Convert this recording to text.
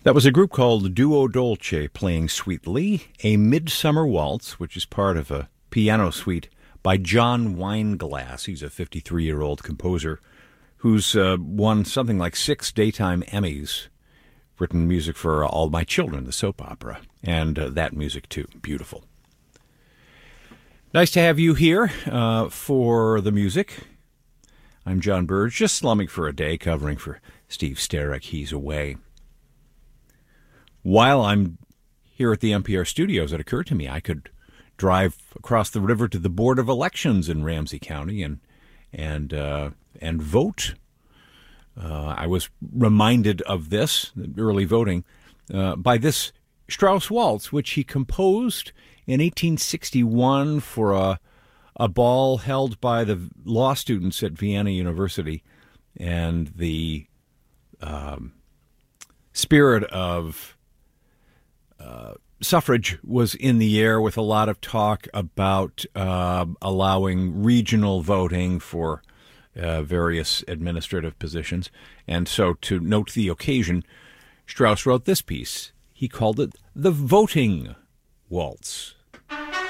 That was a group called Duo Dolce playing Sweetly, a Midsummer Waltz, which is part of a piano suite by John Weinglass. He's a 53-year-old composer who's won something like 6 daytime Emmys, written music for All My Children, the soap opera, and that music too. Beautiful. Nice to have you here for the music. I'm John Burge, just slumming for a day, covering for Steve Sterek. He's away. While I'm here at the NPR studios, it occurred to me I could drive across the river to the Board of Elections in Ramsey County and vote. I was reminded of this, early voting, by this Strauss waltz, which he composed in 1861 for a ball held by the law students at Vienna University, and the spirit of suffrage was in the air, with a lot of talk about allowing regional voting for various administrative positions. And so, to note the occasion, Strauss wrote this piece. He called it the Voting Waltz.